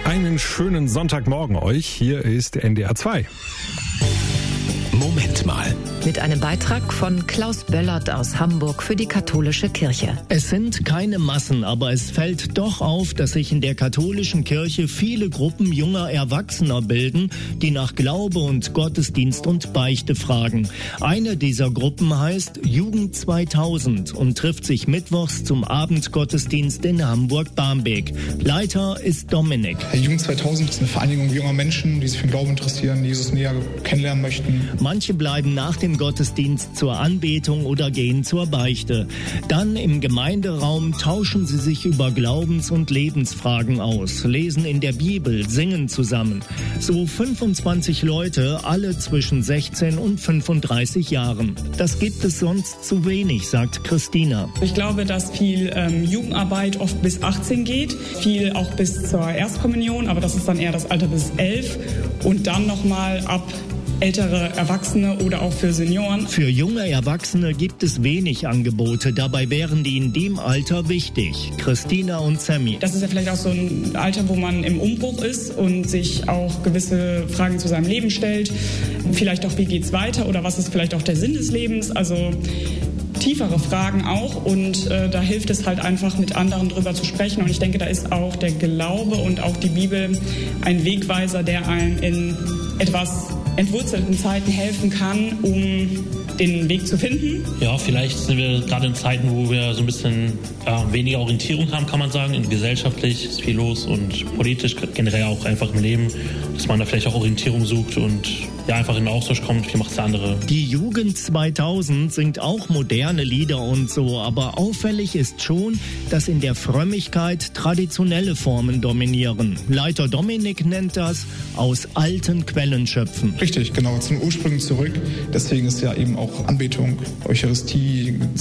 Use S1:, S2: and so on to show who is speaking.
S1: Einen schönen Sonntagmorgen euch. Hier ist NDR 2.
S2: Moment mal.
S3: Mit einem Beitrag von Klaus Böllert aus Hamburg für die katholische Kirche.
S4: Es sind keine Massen, aber es fällt doch auf, dass sich in der katholischen Kirche viele Gruppen junger Erwachsener bilden, die nach Glaube und Gottesdienst und Beichte fragen. Eine dieser Gruppen heißt Jugend 2000 und trifft sich mittwochs zum Abendgottesdienst in Hamburg-Barmbek. Leiter ist Dominik.
S5: Jugend 2000 ist eine Vereinigung junger Menschen, die sich für den Glauben interessieren, die Jesus näher kennenlernen möchten.
S4: Manche bleiben nach dem Gottesdienst zur Anbetung oder gehen zur Beichte. Dann im Gemeinderaum tauschen sie sich über Glaubens- und Lebensfragen aus, lesen in der Bibel, singen zusammen. So 25 Leute, alle zwischen 16 und 35 Jahren. Das gibt es sonst zu wenig, sagt Christina.
S6: Ich glaube, dass viel Jugendarbeit oft bis 18 geht, viel auch bis zur Erstkommunion, aber das ist dann eher das Alter bis 11 und dann nochmal ab ältere Erwachsene oder auch für Senioren.
S4: Für junge Erwachsene gibt es wenig Angebote, dabei wären die in dem Alter wichtig. Christina und Sammy.
S6: Das ist ja vielleicht auch so ein Alter, wo man im Umbruch ist und sich auch gewisse Fragen zu seinem Leben stellt. Vielleicht auch, wie geht's weiter oder was ist vielleicht auch der Sinn des Lebens? Also tiefere Fragen auch und da hilft es halt einfach, mit anderen drüber zu sprechen. Und ich denke, da ist auch der Glaube und auch die Bibel ein Wegweiser, der einem in etwas entwurzelten Zeiten helfen kann, um den Weg zu finden.
S7: Ja, vielleicht sind wir gerade in Zeiten, wo wir so ein bisschen weniger Orientierung haben, kann man sagen. Gesellschaftlich ist viel los und politisch generell auch einfach im Leben, dass man da vielleicht auch Orientierung sucht und ja, einfach in den Austausch kommt, wie macht es der andere.
S4: Die Jugend 2000 singt auch moderne Lieder und so, aber auffällig ist schon, dass in der Frömmigkeit traditionelle Formen dominieren. Leiter Dominik nennt das aus alten Quellen schöpfen.
S5: Richtig, genau, zum Ursprung zurück. Deswegen ist ja eben auch Anbetung, Eucharistie,